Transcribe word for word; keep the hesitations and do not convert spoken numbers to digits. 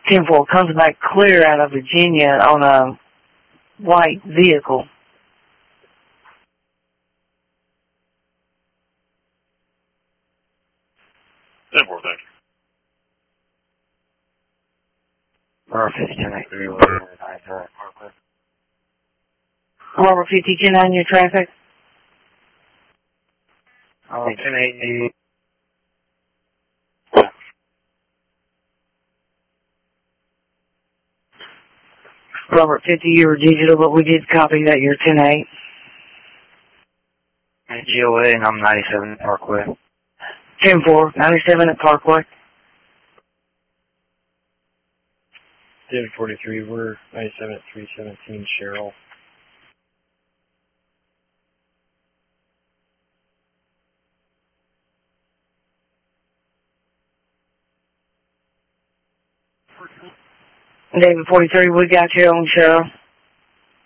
ten four comes back clear out of Virginia on a white vehicle. ten four, thank you. Robert fifty, ten eight three, Parkway. Robert fifty, ten nine, your traffic. Oh, ten eighty. Robert fifty, you were digital, but we did copy that you're ten eight. G O A, and I'm ninety-seven at Parkway. ten four, ninety-seven at Parkway. David forty-three, we're ninety-seven at three seventeen Cheryl. David forty-three, we got you on, Cheryl.